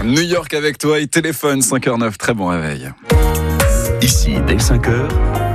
New York avec toi, il téléphone 5h09, très bon réveil. Ici, dès 5h,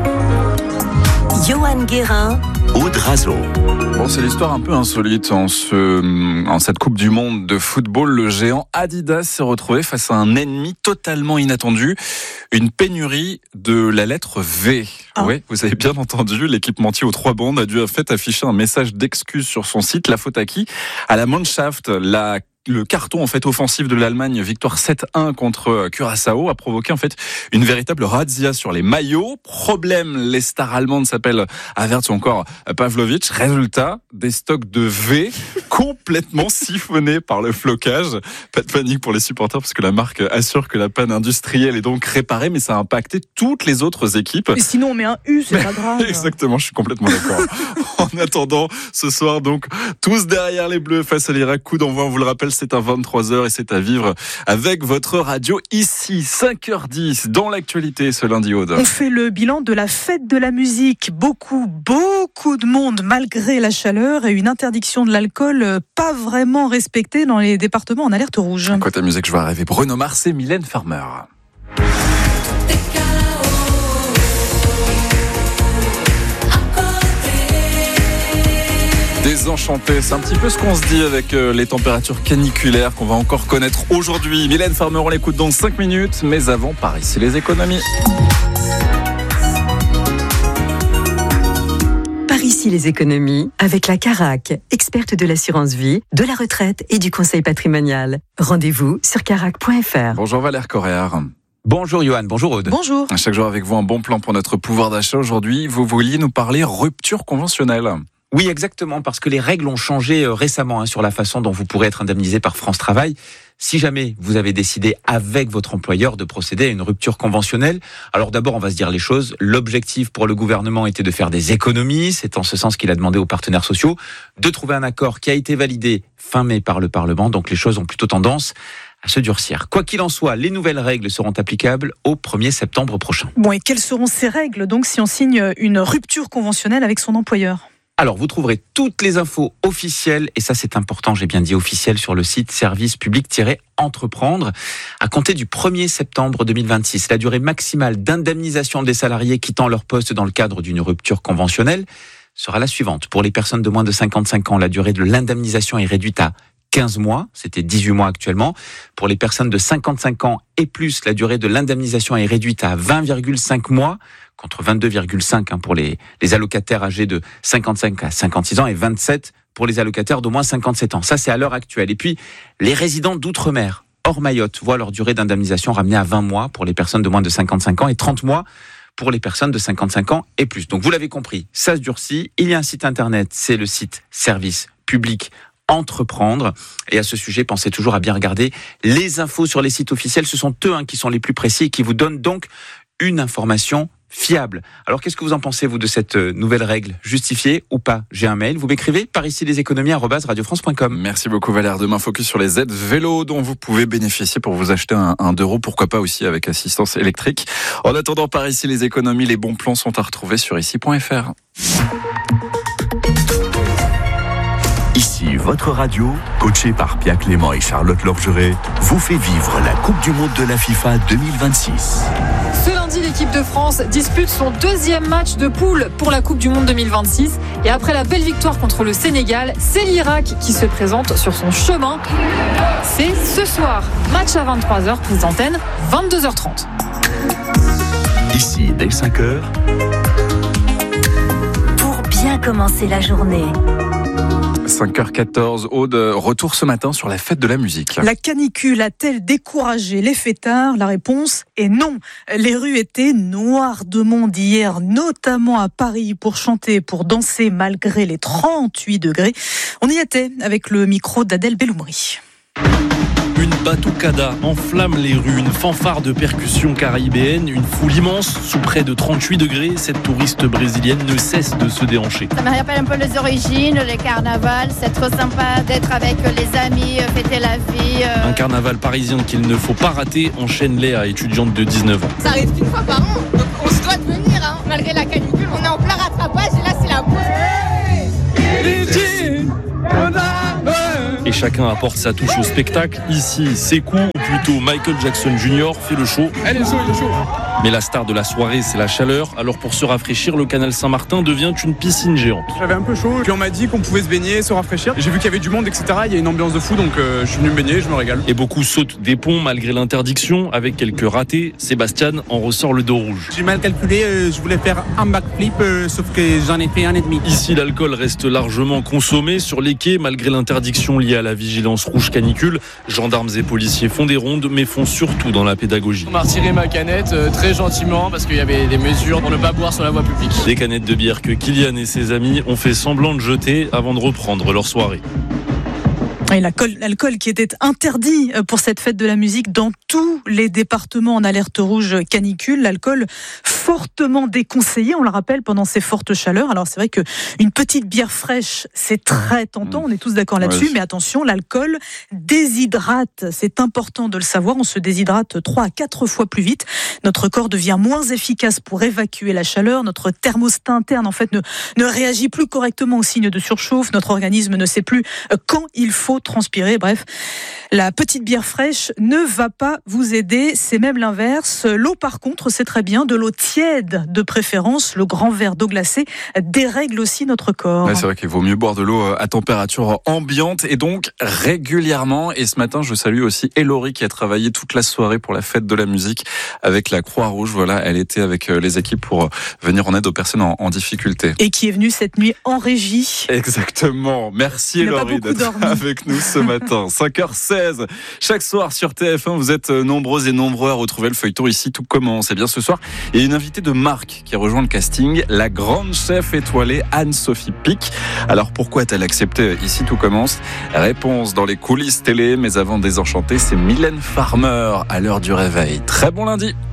Johan Guérin, Aude Razo. Bon, c'est l'histoire un peu insolite. En cette Coupe du Monde de football, le géant Adidas s'est retrouvé face à un ennemi totalement inattendu. Une pénurie de la lettre V. Oui, vous avez bien entendu, l'équipementier aux 3 bandes a dû en fait afficher un message d'excuse sur son site. La faute à qui ? À la Mannschaft, le carton en fait offensif de l'Allemagne, victoire 7-1 contre Curaçao, a provoqué en fait une véritable razzia sur les maillots. Problème, les stars allemandes s'appellent Havertz ou encore Pavlovic. Résultat, des stocks de V complètement siphonnés par le flocage. Pas de panique pour les supporters parce que la marque assure que la panne industrielle est donc réparée, mais ça a impacté toutes les autres équipes. Et sinon on met un U, c'est pas grave. Exactement, je suis complètement d'accord. En attendant, ce soir donc, tous derrière les Bleus face à l'Irak. Coup d'envoi, on vous le rappelle, c'est à 23h et c'est à vivre avec votre radio ici, 5h10, dans l'actualité ce lundi, Aude. On fait le bilan de la fête de la musique. Beaucoup de monde malgré la chaleur et une interdiction de l'alcool pas vraiment respectée dans les départements en alerte rouge. Côté musique, je vois arriver Bruno Mars et Mylène Farmer. Désenchanté, c'est un petit peu ce qu'on se dit avec les températures caniculaires qu'on va encore connaître aujourd'hui. Mylène Farmer, on l'écoute dans 5 minutes, mais avant, par ici les économies. par ici les économies avec la Carac, experte de l'assurance vie, de la retraite et du conseil patrimonial. Rendez-vous sur carac.fr. Bonjour Valère Coréard. Bonjour Johan, bonjour Aude. Bonjour. Chaque jour avec vous, un bon plan pour notre pouvoir d'achat. Aujourd'hui, vous vouliez nous parler rupture conventionnelle. Oui, exactement, parce que les règles ont changé récemment sur la façon dont vous pourrez être indemnisé par France Travail. Si jamais vous avez décidé avec votre employeur de procéder à une rupture conventionnelle, alors d'abord on va se dire les choses. L'objectif pour le gouvernement était de faire des économies. C'est en ce sens qu'il a demandé aux partenaires sociaux de trouver un accord qui a été validé fin mai par le Parlement. Donc les choses ont plutôt tendance à se durcir. Quoi qu'il en soit, les nouvelles règles seront applicables au 1er septembre prochain. Bon, et quelles seront ces règles donc si on signe une rupture conventionnelle avec son employeur ? Alors, vous trouverez toutes les infos officielles, et ça c'est important, j'ai bien dit officielles, sur le site service public-entreprendre, à compter du 1er septembre 2026. La durée maximale d'indemnisation des salariés quittant leur poste dans le cadre d'une rupture conventionnelle sera la suivante. Pour les personnes de moins de 55 ans, la durée de l'indemnisation est réduite à 15 mois, c'était 18 mois actuellement. Pour les personnes de 55 ans et plus, la durée de l'indemnisation est réduite à 20,5 mois, contre 22,5 pour les allocataires âgés de 55 à 56 ans et 27 pour les allocataires d'au moins 57 ans. Ça, c'est à l'heure actuelle. Et puis, les résidents d'outre-mer, hors Mayotte, voient leur durée d'indemnisation ramenée à 20 mois pour les personnes de moins de 55 ans et 30 mois pour les personnes de 55 ans et plus. Donc, vous l'avez compris, ça se durcit. Il y a un site internet, c'est le site Service Public Entreprendre. Et à ce sujet, pensez toujours à bien regarder les infos sur les sites officiels. Ce sont eux qui sont les plus précis et qui vous donnent donc une information fiable. Alors, qu'est-ce que vous en pensez, vous, de cette nouvelle règle ? Justifiée ou pas ? J'ai un mail, vous m'écrivez par ici leséconomies@radiofrance.com. Merci beaucoup Valère. Demain, focus sur les aides vélo dont vous pouvez bénéficier pour vous acheter un Deux-Roues, pourquoi pas aussi avec assistance électrique. En attendant, par ici les économies, les bons plans sont à retrouver sur ici.fr. Ici, votre radio, coachée par Pia Clément et Charlotte Lorgeret, vous fait vivre la Coupe du Monde de la FIFA 2026. Ce lundi, l'équipe de France dispute son deuxième match de poule pour la Coupe du Monde 2026. Et après la belle victoire contre le Sénégal, c'est l'Irak qui se présente sur son chemin. C'est ce soir. Match à 23h, prise d'antenne, 22h30. Ici, dès 5h, Pour bien commencer la journée. 5h14, Aude, retour ce matin sur la fête de la musique. La canicule a-t-elle découragé les fêtards ? La réponse est non. Les rues étaient noires de monde hier, notamment à Paris, pour chanter, pour danser malgré les 38 degrés. On y était avec le micro d'Adèle Belloumri. Une batucada enflamme les rues, une fanfare de percussion caribéenne, une foule immense sous près de 38 degrés. Cette touriste brésilienne ne cesse de se déhancher. Ça me rappelle un peu les origines, les carnavals. C'est trop sympa d'être avec les amis, fêter la vie. Un carnaval parisien qu'il ne faut pas rater, enchaîne Léa, étudiante de 19 ans. Ça arrive qu'une fois par an, donc on se doit de venir. Malgré la canicule, on est en plein rattrapage et là c'est la pause. Et chacun apporte sa touche au spectacle. Ici, Sekou, ou plutôt Michael Jackson Jr. fait le show. Il est chaud. Mais la star de la soirée, c'est la chaleur. Alors pour se rafraîchir, le canal Saint-Martin devient une piscine géante. J'avais un peu chaud, puis on m'a dit qu'on pouvait se baigner, se rafraîchir. J'ai vu qu'il y avait du monde, etc. Il y a une ambiance de fou, donc je suis venu me baigner, je me régale. Et beaucoup sautent des ponts malgré l'interdiction. Avec quelques ratés, Sébastien en ressort le dos rouge. J'ai mal calculé, je voulais faire un backflip, sauf que j'en ai fait un et demi. Ici, l'alcool reste largement consommé sur les quais malgré l'interdiction liée à la vigilance rouge canicule. Gendarmes et policiers font des rondes, mais font surtout dans la pédagogie. On m'a retiré ma canette très gentiment parce qu'il y avait des mesures pour ne pas boire sur la voie publique. Des canettes de bière que Kylian et ses amis ont fait semblant de jeter avant de reprendre leur soirée. Et l'alcool qui était interdit pour cette fête de la musique dans tous les départements en alerte rouge canicule. L'alcool fortement déconseillé, on le rappelle, pendant ces fortes chaleurs. Alors c'est vrai qu'une petite bière fraîche, c'est très tentant, on est tous d'accord là-dessus, mais attention, l'alcool déshydrate. C'est important de le savoir, on se déshydrate 3 à 4 fois plus vite. Notre corps devient moins efficace pour évacuer la chaleur. Notre thermostat interne, en fait, ne réagit plus correctement aux signes de surchauffe. Notre organisme ne sait plus quand il faut transpirer. Bref, la petite bière fraîche ne va pas vous aider, c'est même l'inverse. L'eau, par contre, c'est très bien, de l'eau tiède de préférence. Le grand verre d'eau glacée dérègle aussi notre corps. Ouais, c'est vrai qu'il vaut mieux boire de l'eau à température ambiante et donc régulièrement. Et ce matin, je salue aussi Elori qui a travaillé toute la soirée pour la fête de la musique avec la Croix-Rouge. Voilà, elle était avec les équipes pour venir en aide aux personnes en difficulté. Et qui est venue cette nuit en régie. Exactement. Merci Elori d'être avec nous ce matin. 5h16. Chaque soir sur TF1, vous êtes nombreux et nombreux à retrouver le feuilleton Ici tout commence. Et bien ce soir, il y a une invitée de marque qui a rejoint le casting, la grande chef étoilée Anne-Sophie Pic. Alors pourquoi a-t-elle accepté Ici tout commence? Réponse dans les coulisses télé, mais avant Désenchanté, c'est Mylène Farmer à l'heure du réveil. Très bon lundi.